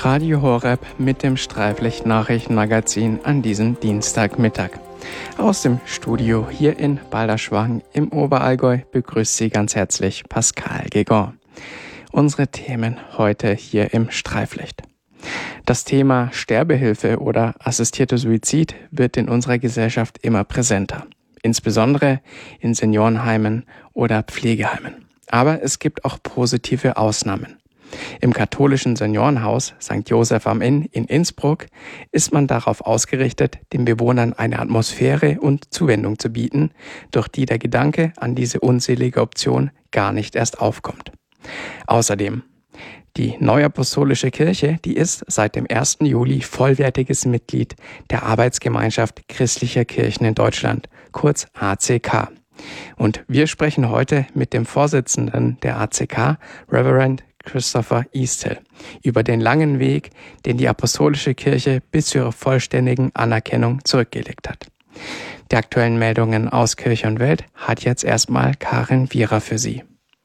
Radio Horeb mit dem Streiflicht-Nachrichtenmagazin an diesem Dienstagmittag. Aus dem Studio hier in Balderschwang im Oberallgäu begrüßt Sie ganz herzlich Pascal Gegon. Unsere Themen heute hier im Streiflicht. Das Thema Sterbehilfe oder assistierter Suizid wird in unserer Gesellschaft immer präsenter, insbesondere in Seniorenheimen oder Pflegeheimen. Aber es gibt auch positive Ausnahmen. Im katholischen Seniorenhaus St. Joseph am Inn in Innsbruck ist man darauf ausgerichtet, den Bewohnern eine Atmosphäre und Zuwendung zu bieten, durch die der Gedanke an diese unselige Option gar nicht erst aufkommt. Außerdem, die Neuapostolische Kirche, die ist seit dem 1. Juli vollwertiges Mitglied der Arbeitsgemeinschaft christlicher Kirchen in Deutschland, kurz ACK. Und wir sprechen heute mit dem Vorsitzenden der ACK, Reverend Christopher Easthill, über den langen Weg, den die Apostolische Kirche bis zu ihrer vollständigen Anerkennung zurückgelegt hat. Die aktuellen Meldungen aus Kirche und Welt hat jetzt erstmal Karin Wierer für Sie.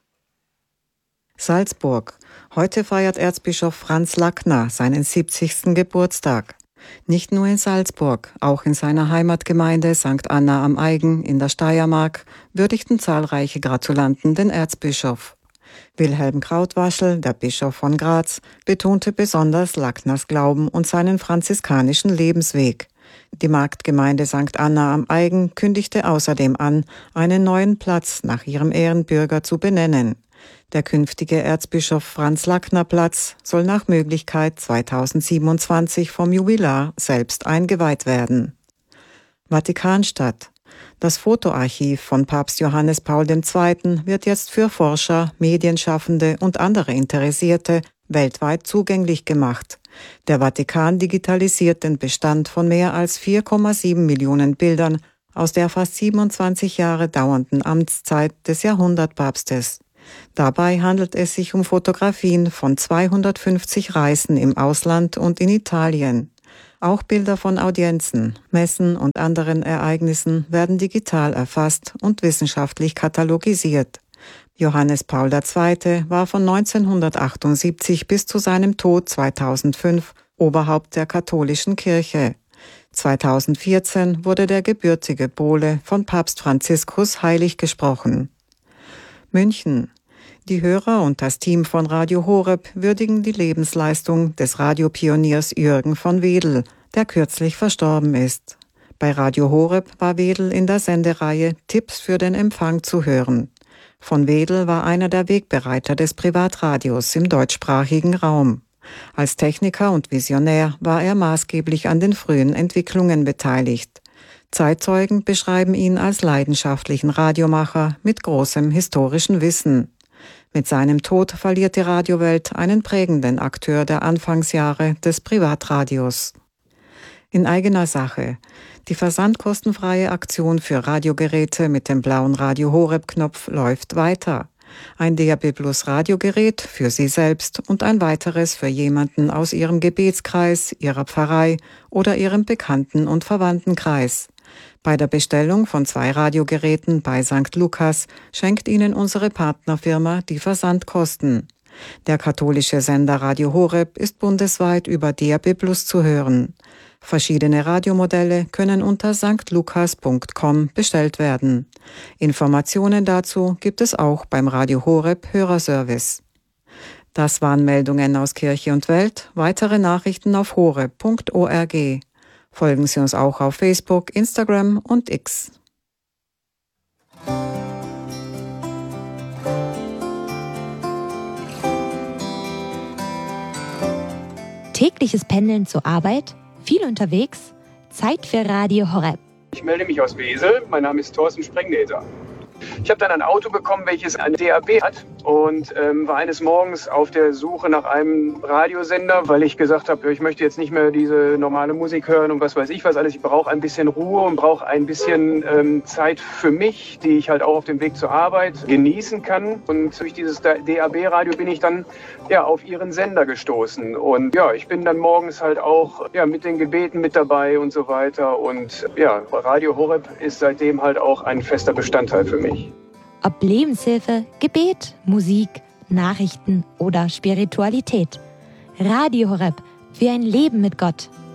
Salzburg. Heute feiert Erzbischof Franz Lackner seinen 70. Geburtstag. Nicht nur in Salzburg, auch in seiner Heimatgemeinde St. Anna am Aigen in der Steiermark würdigten zahlreiche Gratulanten den Erzbischof. Wilhelm Krautwaschel, der Bischof von Graz, betonte besonders Lackners Glauben und seinen franziskanischen Lebensweg. Die Marktgemeinde St. Anna am Aigen kündigte außerdem an, einen neuen Platz nach ihrem Ehrenbürger zu benennen. Der künftige Erzbischof-Franz-Lackner-Platz soll nach Möglichkeit 2027 vom Jubilar selbst eingeweiht werden. Vatikanstadt. Das Fotoarchiv von Papst Johannes Paul II. Wird jetzt für Forscher, Medienschaffende und andere Interessierte weltweit zugänglich gemacht. Der Vatikan digitalisiert den Bestand von mehr als 4,7 Millionen Bildern aus der fast 27 Jahre dauernden Amtszeit des Jahrhundertpapstes. Dabei handelt es sich um Fotografien von 250 Reisen im Ausland und in Italien. Auch Bilder von Audienzen, Messen und anderen Ereignissen werden digital erfasst und wissenschaftlich katalogisiert. Johannes Paul II. War von 1978 bis zu seinem Tod 2005 Oberhaupt der katholischen Kirche. 2014 wurde der gebürtige Pole von Papst Franziskus heilig gesprochen. München. Die Hörer und das Team von Radio Horeb würdigen die Lebensleistung des Radiopioniers Jürgen von Wedel, der kürzlich verstorben ist. Bei Radio Horeb war Wedel in der Sendereihe Tipps für den Empfang zu hören. Von Wedel war einer der Wegbereiter des Privatradios im deutschsprachigen Raum. Als Techniker und Visionär war er maßgeblich an den frühen Entwicklungen beteiligt. Zeitzeugen beschreiben ihn als leidenschaftlichen Radiomacher mit großem historischen Wissen. Mit seinem Tod verliert die Radiowelt einen prägenden Akteur der Anfangsjahre des Privatradios. In eigener Sache. Die versandkostenfreie Aktion für Radiogeräte mit dem blauen Radio Horeb-Knopf läuft weiter. Ein DAB+ Radiogerät für Sie selbst und ein weiteres für jemanden aus Ihrem Gebetskreis, Ihrer Pfarrei oder Ihrem Bekannten- und Verwandtenkreis. Bei der Bestellung von 2 Radiogeräten bei St. Lukas schenkt Ihnen unsere Partnerfirma die Versandkosten. Der katholische Sender Radio Horeb ist bundesweit über DAB+ zu hören. Verschiedene Radiomodelle können unter stlukas.com bestellt werden. Informationen dazu gibt es auch beim Radio Horeb Hörerservice. Das waren Meldungen aus Kirche und Welt. Weitere Nachrichten auf horeb.org. Folgen Sie uns auch auf Facebook, Instagram und X. Tägliches Pendeln zur Arbeit, viel unterwegs, Zeit für Radio Horeb. Ich melde mich aus Wesel, mein Name ist Thorsten Sprengneser. Ich habe dann ein Auto bekommen, welches eine DAB hat und war eines Morgens auf der Suche nach einem Radiosender, weil ich gesagt habe, ich möchte jetzt nicht mehr diese normale Musik hören und was weiß ich was alles. Ich brauche ein bisschen Ruhe und brauche ein bisschen Zeit für mich, die ich halt auch auf dem Weg zur Arbeit genießen kann. Und durch dieses DAB-Radio bin ich dann auf ihren Sender gestoßen. Und ich bin dann morgens halt auch mit den Gebeten mit dabei und so weiter. Und Radio Horeb ist seitdem halt auch ein fester Bestandteil für mich. Ob Lebenshilfe, Gebet, Musik, Nachrichten oder Spiritualität. Radio Horeb für ein Leben mit Gott.